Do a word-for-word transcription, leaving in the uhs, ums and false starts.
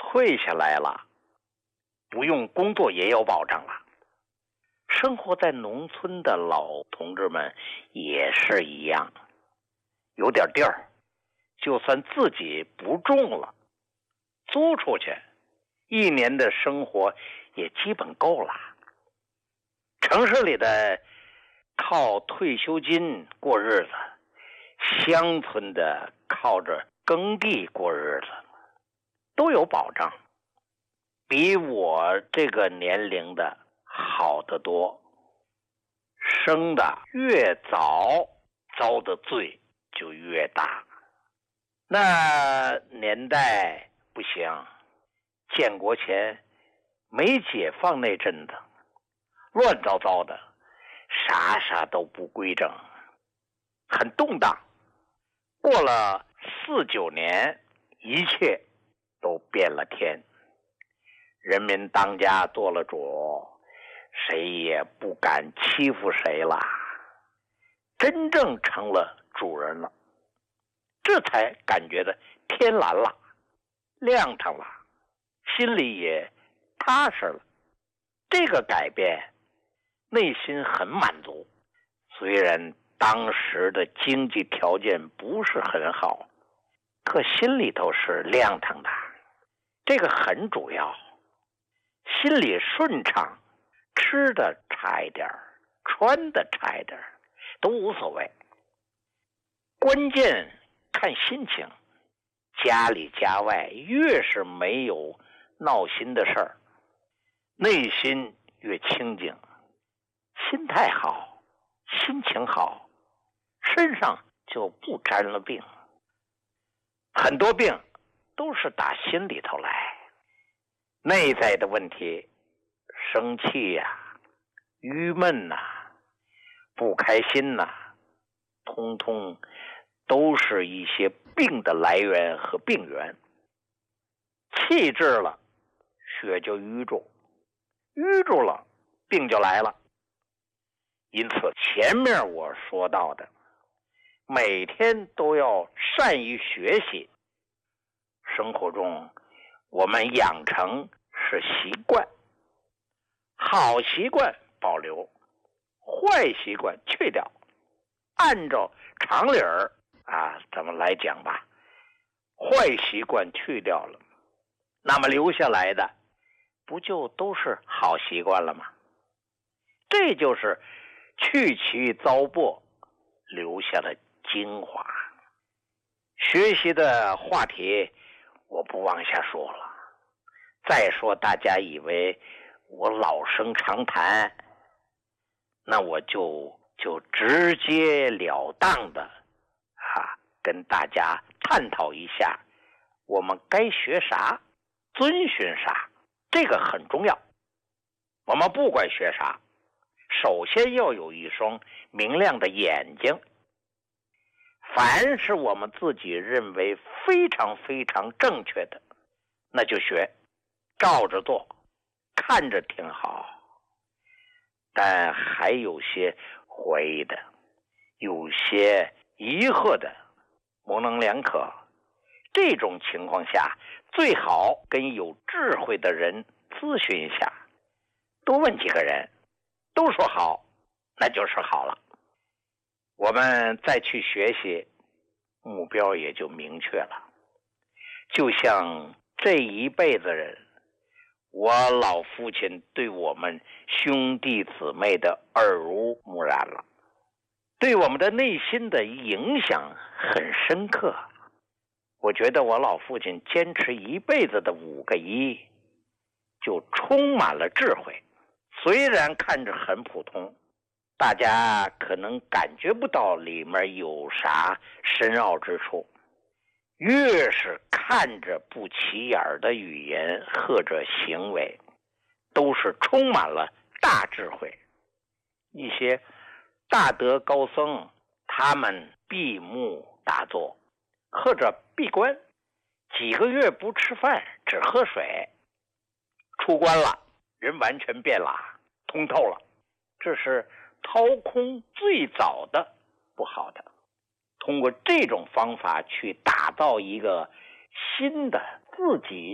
退下来了，不用工作也有保障了。生活在农村的老同志们也是一样，有点地儿，就算自己不种了，租出去，一年的生活也基本够了。城市里的靠退休金过日子，乡村的靠着耕地过日子，都有保障，比我这个年龄的好得多。生的越早，遭的罪就越大。那年代不行，建国前没解放那阵子，乱糟糟的，啥啥都不规整，很动荡。过了四九年，一切都变了天，人民当家做了主，谁也不敢欺负谁了，真正成了主人了，这才感觉的天蓝了，亮堂了，心里也踏实了。这个改变，内心很满足。虽然当时的经济条件不是很好，可心里头是亮堂的，这个很主要。心里顺畅，吃的差一点，穿的差一点，都无所谓。关键看心情，家里家外越是没有闹心的事儿，内心越清静，心态好，心情好，身上就不沾了病。很多病都是打心里头来，内在的问题，生气呀、啊、郁闷呐、啊、不开心呐、啊，通通都是一些病的来源和病源。气滞了，血就淤住，淤住了，病就来了。因此前面我说到的，每天都要善于学习，生活中我们养成是习惯，好习惯保留，坏习惯去掉。按照常理儿啊，咱们来讲吧，坏习惯去掉了，那么留下来的不就都是好习惯了吗？这就是去其糟粕，留下了精华。学习的话题我不往下说了，再说大家以为我老生常谈，那我就就直截了当的啊，跟大家探讨一下我们该学啥，遵循啥，这个很重要。我们不管学啥，首先要有一双明亮的眼睛。凡是我们自己认为非常非常正确的，那就学，照着做，看着挺好。但还有些怀疑的，有些疑惑的，模棱两可。这种情况下，最好跟有智慧的人咨询一下，多问几个人，都说好，那就是好了。我们再去学习，目标也就明确了。就像这一辈子人，我老父亲对我们兄弟姊妹的耳濡目染了，对我们的内心的影响很深刻。我觉得我老父亲坚持一辈子的五个一，就充满了智慧。虽然看着很普通，大家可能感觉不到里面有啥深奥之处，越是看着不起眼的语言或者行为，都是充满了大智慧。一些大德高僧，他们闭目打坐或者闭关，几个月不吃饭，只喝水，出关了，人完全变了，通透了。这是掏空最早的不好的。通过这种方法去打造一个新的自己